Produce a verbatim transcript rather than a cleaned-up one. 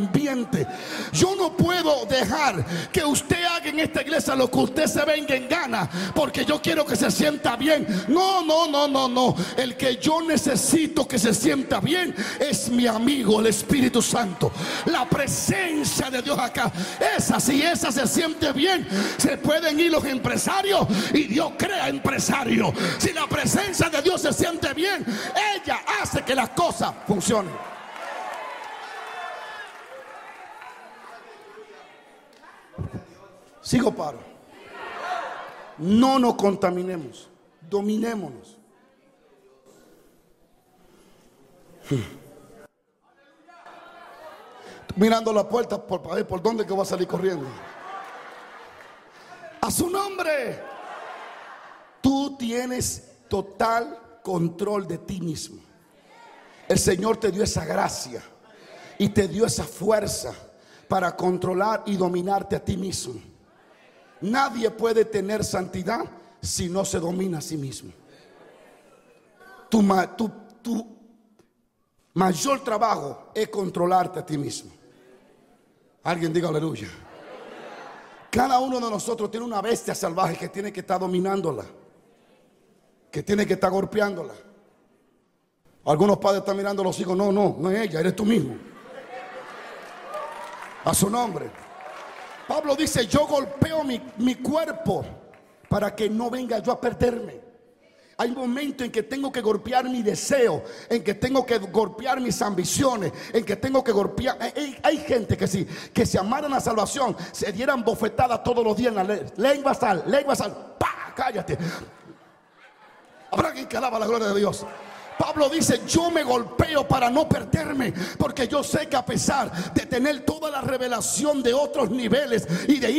ambiente. Yo no puedo dejar que usted haga en esta iglesia lo que usted se venga en gana, porque yo quiero que se sienta bien. No, no, no, no, no. El que yo necesito que se sienta bien es mi amigo, el Espíritu Santo. La presencia de Dios acá. Esa, si esa se siente bien, se pueden ir los empresarios y Dios crea empresarios. Si la presencia de Dios se siente bien, ella hace que las cosas funcionen. Sigo paro. No nos contaminemos, dominémonos. Mirando la puerta por, para ver por dónde que va a salir corriendo. A su nombre. Tú tienes total control de ti mismo. El Señor te dio esa gracia y te dio esa fuerza para controlar y dominarte a ti mismo. Nadie puede tener santidad si no se domina a sí mismo. Tu, tu, tu mayor trabajo es controlarte a ti mismo. Alguien diga aleluya. Cada uno de nosotros tiene una bestia salvaje que tiene que estar dominándola, que tiene que estar golpeándola. Algunos padres están mirando a los hijos. No, no, no es ella, eres tú mismo. A su nombre. Pablo dice: yo golpeo mi, mi cuerpo para que no venga yo a perderme. Hay momentos en que tengo que golpear mi deseo, en que tengo que golpear mis ambiciones, en que tengo que golpear. Hay, hay gente que si, que si amaran la salvación, se dieran bofetadas todos los días en la ley. Lengua sal, lengua sal, ¡pah! Cállate. Habrá alguien que alaba la gloria de Dios. Pablo dice: yo me golpeo para no perderme, porque yo sé que a pesar de tener toda la revelación de otros niveles y de ir